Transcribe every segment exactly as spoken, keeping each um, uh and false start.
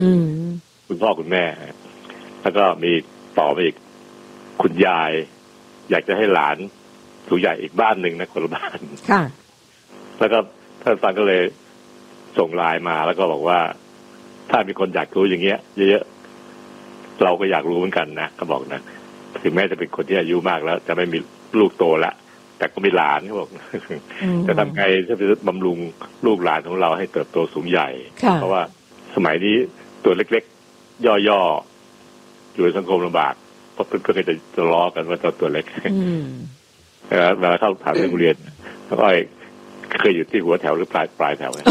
อืมคุณพ่อคุณแม่แล้วก็มีต่อไปอีกคุณยายอยากจะให้หลานสูงใหญ่อีกบ้านหนึ่งนะคนละบ้านค่ะแล้วก็ท่านฟังก็เลยส่งไลน์มาแล้วก็บอกว่าถ้ามีคนอยากรู้อย่างเงี้ยเยอะๆเราก็อยากรู้เหมือนกันนะก็บอกนะถึงแม้จะเป็นคนที่อายุมากแล้วจะไม่มีลูกโตแล้วแต่ก็มีหลานเขาบอกจะทำไงจะไปบำรุงลูกหลานของเราให้เติบโตสูงใหญ่เพราะว่าสมัยนี้ตัวเล็กๆย่อๆอยู่ในสังคมลำบากเพราะเพื่อนๆก็จะจะล้อกันว่าตัวเล็กเวลาเข้าถามโรงเรียนแล้วก็เคยอยู่ที่หัวแถวหรือปลายปลายแถว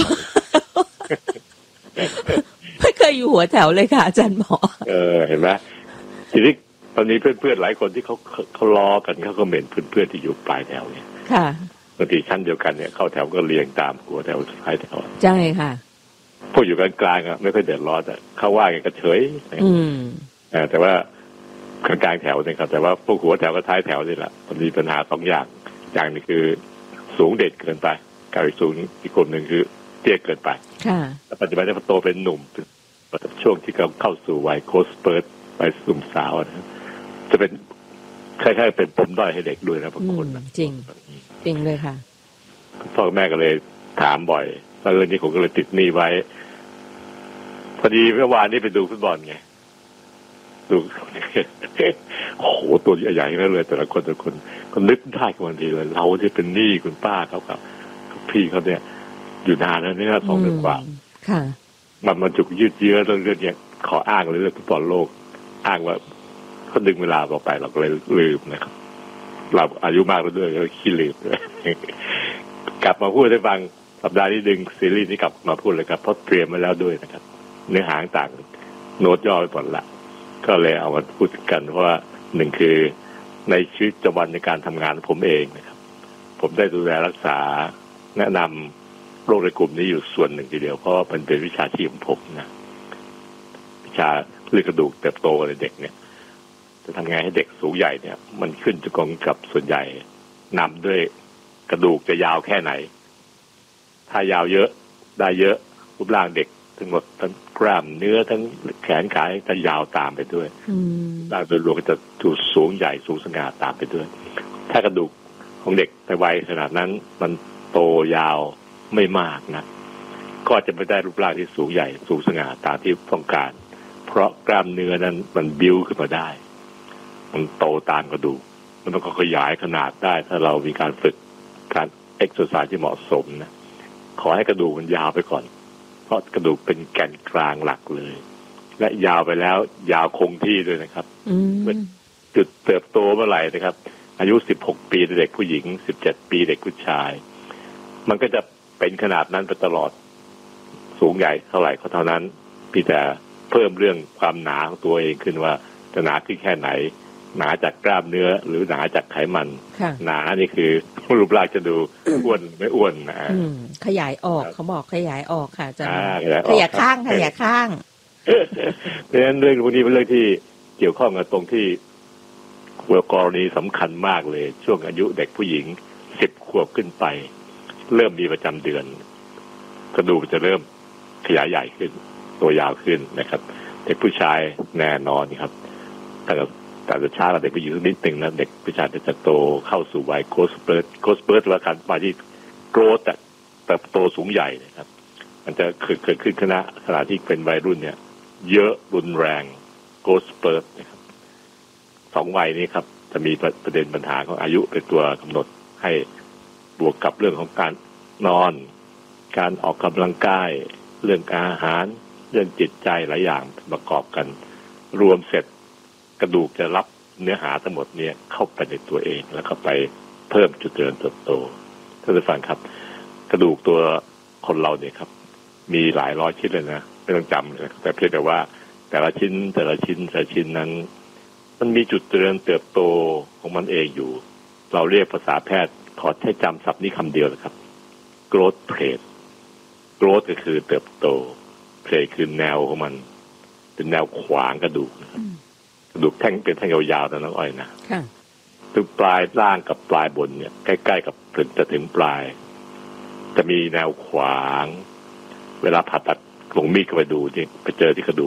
ไม่เคยอยู่หัวแถวเลยค่ะอาจารย์หมอเออเห็นไหมทีนี้ตอนนี้เพื่อนๆหลายคนที่เขาเขาล้อกันเขาก็เหม็นเพื่อนๆที่อยู่ปลายแถวเนี่ยค่ะบางทีชั้นเดียวกันเนี่ยเข้าแถวก็เรียงตามหัวแถวปลายแถวใช่ค่ะพวกอยู่กลางๆอ่ะไม่ค่อยเดือดร้อนแต่เขาว่ากันก็เฉยอืมอ่าแต่ว่ากลางๆแถวเนี่ยครับแต่ว่าพวกหัวแถวกับท้ายแถวนี่แหละมันมีปัญหาสองอย่างอย่างนึงคือสูงเด่นเกินไปกับอีกสูงอีกกลุ่มหนึ่งคือเตี้ยเกินไปค่ะแล้วปัจจุบันเนี่ยพอโตเป็นหนุ่มช่วงที่เขาเข้าสู่วัยโกสเปิร์ตไปสุ่มสาวนะจะเป็นคล้ายๆเป็นปมด้อยให้เด็กด้วยนะบางคนนะจริงจริงเลยค่ะพ่อแม่ก็เลยถามบ่อยแล้วเรื่องนี้ผมก็เลยติดหนี้ไว้พอดีเมื่อวานนี้ไปดูฟุตบอลไงดูโอ้โหตัวใหญ่ๆนั่นเลยแต่ละคนแต่ละคนก็นึกได้กันวันทีเลยเราที่เป็นหนี้คุณป้าเขากับพี่เขาเนี่ยอยู่นานแล้วเนี่ยสองเดือนกว่าค่ะมันมันจุกยืดเยื้อเรื่องเรื่องเนี้ยขออ้างเลยเรื่องฟุตบอลโลกอ้างว่าเขาดึงเวลาต่อไปเราก็เลยลืมนะครับเราอายุมากแล้วด้วยก็ขี้ลืมด้วยกลับมาพูดให้ฟังสัปดาห์นี้ดึงซีรีส์นี้กลับมาพูดเลยครับเพราะเตรียมไว้แล้วด้วยนะครับเนื้อหาต่างโน้ตย่อไปหมดละก็เลยเอามาพูดกันเพราะว่าหนึ่งคือในชีวิตประจำวันในการทำงานผมเองนะครับผมได้ดูแลรักษาแนะนำโรคในกลุ่มนี้อยู่ส่วนหนึ่งทีเดียวเพราะมันเป็นวิชาชีพของผมนะวิชาเรื่องกระดูกเติบโตในเด็กเนี่ยจะทำไงให้เด็กสูงใหญ่เนี่ยมันขึ้นจะกองกับส่วนใหญ่นำด้วยกระดูกจะยาวแค่ไหนถ้ายาวเยอะได้เยอะรูปร่างเด็กทั้งหมดทั้งกล้ามเนื้อทั้งแขนขาจะยาวตามไปด้วยร่างโดยรวมก็จะถูสูงใหญ่สูงสง่าตามไปด้วยถ้ากระดูกของเด็กในวัยขนาดนั้นมันโตยาวไม่มากนะก็จะไม่ได้รูปร่างที่สูงใหญ่สูงสง่าตามที่ต้องการเพราะกล้ามเนื้อนั้นมันบิ้วขึ้นมาได้มันโตตามกระดูกมันก็ขยายขนาดได้ถ้าเรามีการฝึกการเอ็กซ์ไซส์ที่เหมาะสมนะขอให้กระดูกมันยาวไปก่อนเพราะกระดูกเป็นแกนกลางหลักเลยและยาวไปแล้วยาวคงที่ด้วยนะครับเมื่อจุดเติบโตเมื่อไหร่นะครับอายุสิบหกปีเด็กผู้หญิงสิบเจ็ดปีเด็กผู้ชายมันก็จะเป็นขนาดนั้นไปตลอดสูงใหญ่เท่าไหร่ก็เท่านั้นพี่แต่เพิ่มเรื่องความหนาของตัวเองขึ้นว่าจะหนาขึ้นแค่ไหนหนาจากกล้ามเนื้อหรือหนาจากไขมันหนานี่คือรูปร่างจะดูอ้วนไม่อ้วนนะขยายออกเขาบอกขยายออกค่ะจะขยายข้างขยายข้างเพราะฉะนั้นเรื่องพวกนี้เป็นเรื่องที่เกี่ยวข้องกับตรงที่กรณีสำคัญมากเลยช่วงอายุเด็กผู้หญิงสิบขวบขึ้นไปเริ่มมีประจำเดือนกระดูกจะเริ่มขยายใหญ่ขึ้นตัวยาวขึ้นนะครับเด็กผู้ชายแน่นอนครับแต่แต่จะช้ากว่าเด็กผู้หญิงนิดนึงนะเด็กผู้ชายจะโตเข้าสู่วัยโกสเปิร์ตโกสเปิร์ตว่าการมาที่โกรธเติบโตสูงใหญ่นะครับมันจะเกิดเกิดขึ้นขณะขณะที่เป็นวัยรุ่นเนี่ยเยอะรุนแรงโกสเปิร์ตนะครับสองวัยนี้ครับจะมีประเด็นปัญหาของอายุเป็นตัวกำหนดให้บวกกับเรื่องของการนอนการออกกำลังกายเรื่องอาหารเรื่องจิตใจหลายอย่างประกอบกันรวมเสร็จกระดูกจะรับเนื้อหาทั้งหมดเนี่ยเข้าไปในตัวเองแล้วก็ไปเพิ่มจุดเจริญเติบโตท่านผู้ฟังครับกระดูกตัวคนเราเนี่ยครับมีหลายร้อยชิ้นเลยนะไม่ต้องจำเลยแต่เพียงแต่ว่าแต่ละชิ้นแต่ละชิ้นแต่ละชิ้นนั้นมันมีจุดเจริญเติบโตของมันเองอยู่เราเรียกภาษาแพทย์ขอแค่จำศัพท์นี้คำเดียวนะครับ growth plate growth ก็คือเติบโต plate คือแนวของมันเป็นแนวขวางกระดูกนะครับกระดูกแท่งเป็นแท่งยาวๆนะน้องอ้อยนะคือปลายล่างกับปลายบนเนี่ยใกล้ๆกับถึงจะถึงปลายจะมีแนวขวางเวลาผ่าตัดลงมีดเข้าไปดูที่ไปเจอที่กระดูก